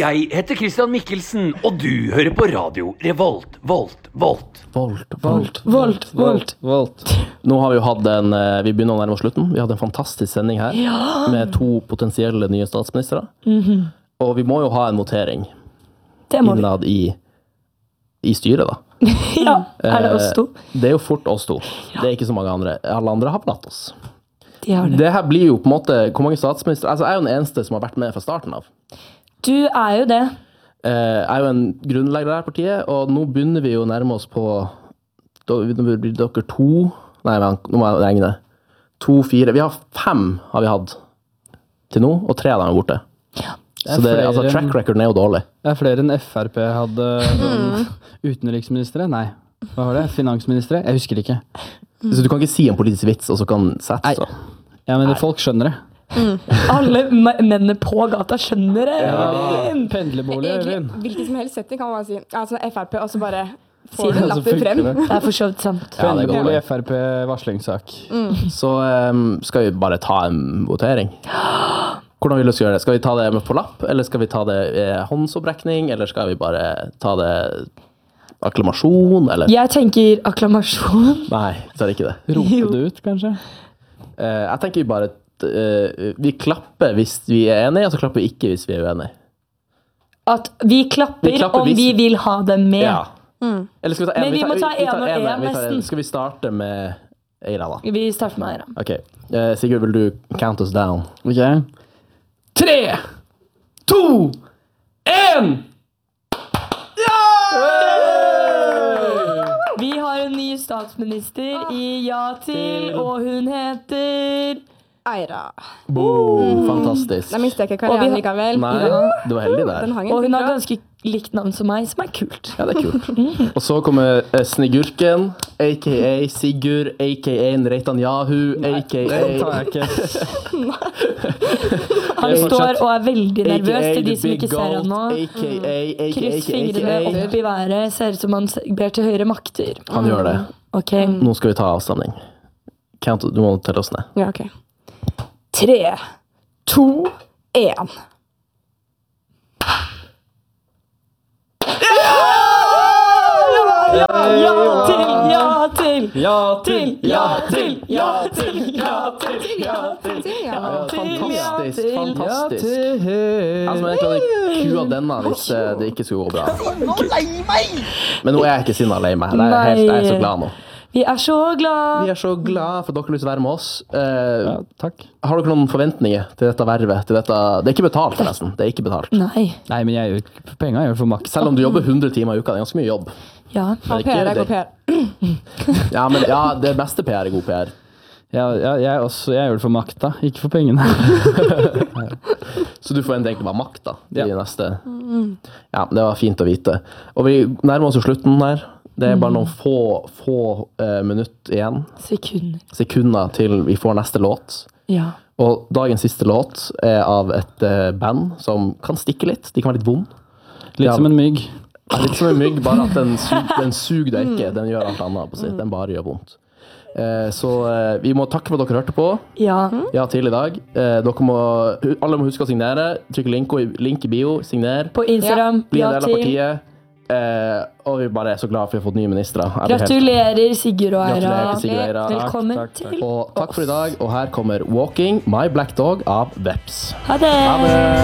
jeg heter Christian Mikkelsen, og du hører på radio Revolt, Volt. Nå har vi jo hatt vi begynner å nærme oss slutten. Vi hadde en fantastisk sending her, med 2 potensielle nye statsministre. Og vi må jo ha en votering innad i styret da. Ja, det oss 2? Det jo fort oss 2. Det ikke så mange andre. Alle andre har forlatt oss. De har det. Det her blir jo på en måte, hvor mange statsministre, altså jeg jo den eneste som har vært med fra starten av. Du jo det. Jeg jo en grunnlegger av partiet, og nå begynner vi jo nærme oss på, da blir dere 2, nei, nå må jeg regne det. 2, 4, vi har 5 har vi hatt til nå, og 3 av dem er borte. Ja. Så altså, track recorden jo dårlig. Det flere enn FRP hadde utenriksministre? Nei, hva var det? Finansministre? Jeg husker ikke. Så du kan ikke si en politisk vits, og så kan sette så. Ja, men folk skjønner det. Alle mennene på gata skjønner det. Pendlerbolig, Øyvind. Hvilken som helst setting kan man bare si. Altså FRP, og så bare får du lappen frem. Det for så vidt sant. Pendlerbolig, FRP, varslingssak. Så skal vi bare ta en votering. Hvordan vil du gjøre det? Skal vi ta det på lapp, eller skal vi ta det håndsopprekning, eller skal vi bare ta det akklamasjon, eller? Jeg tenker akklamasjon. Nei, så det ikke det. Roper du ut, kanskje? Jeg tenker vi bare vi klapper hvis vi enige, og så klapper vi ikke hvis vi uenige. At vi klapper om vi vil ha dem med. Ja. Eller skal vi ta en? Men vi må ta en og en nesten. Skal vi starte med Eira da? Vi starter med Eira. Ok. Sigurd, vil du count us down? Ok. 3, 2, 1! Vi har en ny statsminister i Ja til, og hun heter Eira. Fantastisk. Da mistet jeg ikke karrieren likevel. Nei, du var heldig der. Og hun har ganske likt navn som meg, som kult. Ja, det kult. Og så kommer Snigurken, a.k.a. Sigurd, a.k.a. Netanyahu, a.k.a. Det tar jeg ikke. Han står og veldig nervøs til de som ikke ser han nå. a.k.a. Kryss fingrene opp i været, ser ut som han ber til høyre makter. Han gjør det. Ok. Nå skal vi ta avstemning. Du må telle oss ned. Ja, ok. 3, 2, 1. Fantastisk. Jeg som egentlig hadde kua denne hvis det ikke skulle gå bra. Men nå jeg ikke sinna lei meg. Jeg så glad nå. Vi så glad. Vi så glad for at dere har lyst til å være med oss. Takk. Har dere noen forventninger til dette vervet? Til dette? Det ikke betalt, forresten. Det ikke betalt. Nei. Nei, men jeg gjør ikke penger, jeg gjør for makt. Selv om du jobber 100 timer i uka, det er ganske mye jobb. Ja. God PR, god PR. Ja, men det beste PR god PR. Ja, jeg gjør det for makta, ikke for pengene. Så du får egentlig bare makt da, de Ja. neste. Ja, det var fint å vite. Og vi nærmer oss jo slutten her. Det er bare noen få minutter igjen. Sekunder til vi får neste låt. Ja. Og dagens siste låt er av et band som kan stikke litt. De kan være litt vond. Litt som en mygg. Ja, litt som en mygg, bare at den suger deg ikke. Den gjør alt annet på sitt. Den bare gjør vondt. Så vi må takke for at dere hørte på. Ja. Ja til i dag. Alle må huske å signere. Trykk link i bio. Signer. På Instagram. Bli en Ja del av til. partiet. Og vi bare er så glad for å ha fått nye ministre. Gratulerer Sigurd og Eira. Gratulerer Sigurd og Eira. Velkommen Takk. til Og takk for i dag. Og her kommer Walking My Black Dog av Veps. Ha det!